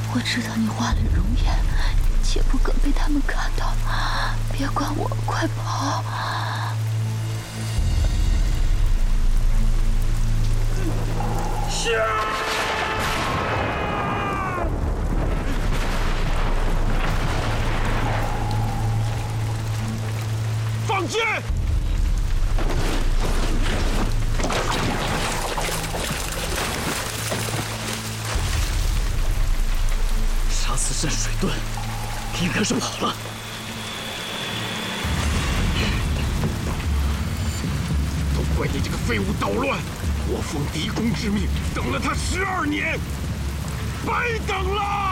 我知道你化了容颜，切不可被他们看到。别管我，快跑！ 放箭！ 杀死镇水盾，应该是跑了。 都怪你这个废物捣乱！我奉狄公之命等了他12年，白等了。